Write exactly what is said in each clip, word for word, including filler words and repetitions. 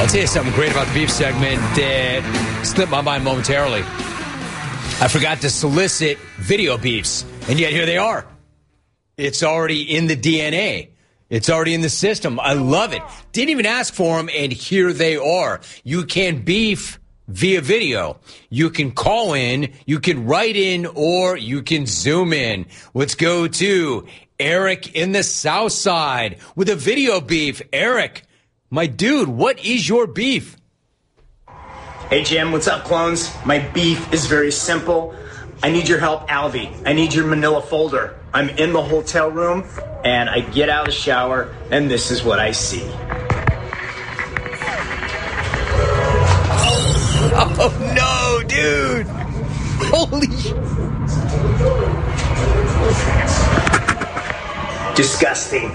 tell you something great about the beef segment that slipped my mind momentarily. I forgot to solicit video beefs, and yet here they are. It's already in the D N A. It's already in the system. I love it. Didn't even ask for them, and here they are. You can beef via video. You can call in, you can write in, or you can zoom in. Let's go to Eric in the South Side with a video beef. Eric, my dude, what is your beef? Hey, Jim, what's up, clones? My beef is very simple. I need your help, Alvy. I need your manila folder. I'm in the hotel room, and I get out of the shower, and this is what I see. Oh, no, dude. Holy Disgusting.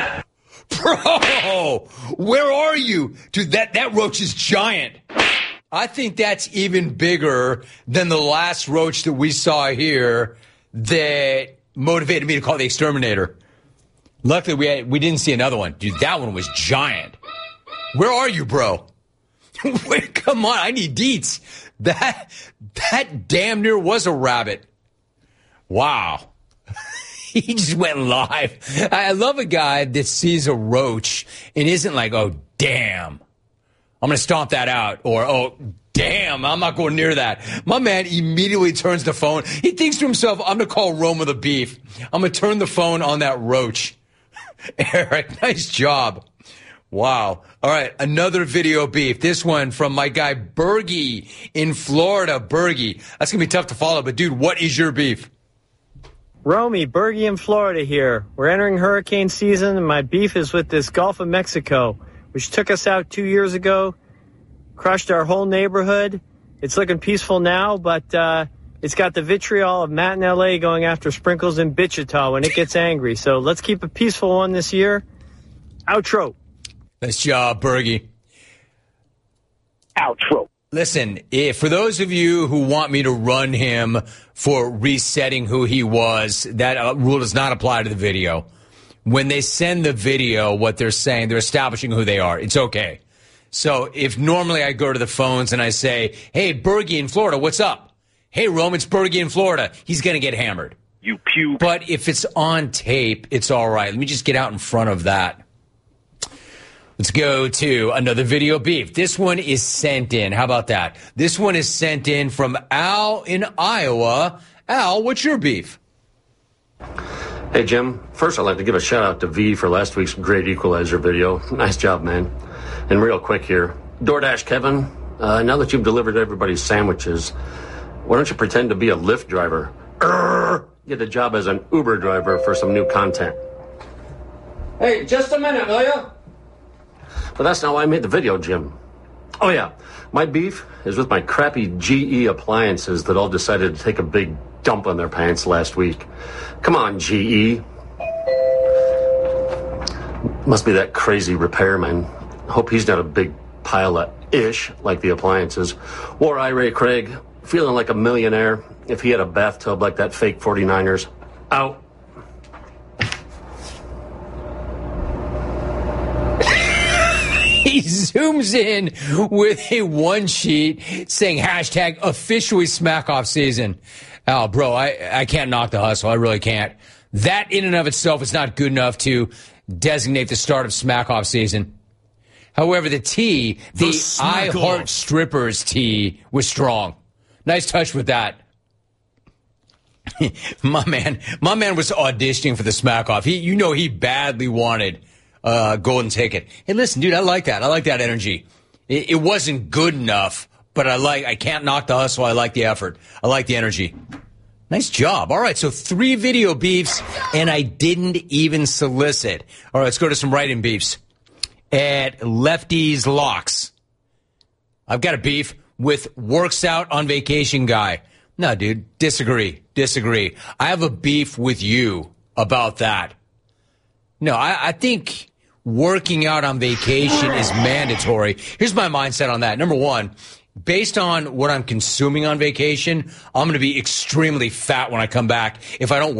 Bro, where are you? Dude, that, that roach is giant. I think that's even bigger than the last roach that we saw here that motivated me to call the exterminator. Luckily, we had, we didn't see another one. Dude, that one was giant. Where are you, bro? Wait, come on, I need deets. That, that damn near was a rabbit. Wow. He just went live. I love a guy that sees a roach and isn't like, oh, damn, I'm going to stomp that out. Or, oh, damn, I'm not going near that. My man immediately turns the phone. He thinks to himself, I'm going to call Roma the beef. I'm going to turn the phone on that roach. Eric, nice job. Wow. All right, another video beef. This one from my guy Bergie in Florida. Bergie, that's going to be tough to follow, but dude, what is your beef? Romy, Bergie in Florida here. We're entering hurricane season, and my beef is with this Gulf of Mexico, which took us out two years ago, crushed our whole neighborhood. It's looking peaceful now, but uh, it's got the vitriol of Matt in L A going after Sprinkles in Wichita when it gets angry. So let's keep a peaceful one this year. Outro. Nice job, Bergie. Outro. Listen, if, for those of you who want me to run him for resetting who he was, that uh, rule does not apply to the video. When they send the video, what they're saying, they're establishing who they are. It's okay. So if normally I go to the phones and I say, hey, Bergie in Florida, what's up? Hey, Rome, it's Bergie in Florida. He's going to get hammered. You puke. But if it's on tape, it's all right. Let me just get out in front of that. Let's go to another video beef. This one is sent in. How about that? This one is sent in from Al in Iowa. Al, what's your beef? Hey, Jim. First, I'd like to give a shout-out to V for last week's great equalizer video. Nice job, man. And real quick here, DoorDash Kevin, uh, now that you've delivered everybody's sandwiches, why don't you pretend to be a Lyft driver? Urgh! Get a job as an Uber driver for some new content. Hey, just a minute, will ya? But that's not why I made the video, Jim. Oh, yeah. My beef is with my crappy G E appliances that all decided to take a big dump on their pants last week. Come on, G E. Must be that crazy repairman. Hope he's not a big pile of ish like the appliances. Or I, Ray Craig, feeling like a millionaire if he had a bathtub like that fake forty-niners. Out. He zooms in with a one sheet saying hashtag officially smack off season. Oh, bro, I, I can't knock the hustle. I really can't. That in and of itself is not good enough to designate the start of smack off season. However, the T, the, the I Heart Strippers T was strong. Nice touch with that. my man, my man was auditioning for the smack off. He, you know, he badly wanted Uh, golden ticket. Hey, listen, dude, I like that. I like that energy. It, it wasn't good enough, but I like, I can't knock the hustle. I like the effort. I like the energy. Nice job. All right. So three video beefs and I didn't even solicit. All right. Let's go to some write-in beefs at Lefty's Locks. I've got a beef with works out on vacation guy. No, dude, disagree, disagree. I have a beef with you about that. No, I, I think working out on vacation is mandatory. Here's my mindset on that. Number one, based on what I'm consuming on vacation, I'm going to be extremely fat when I come back if I don't work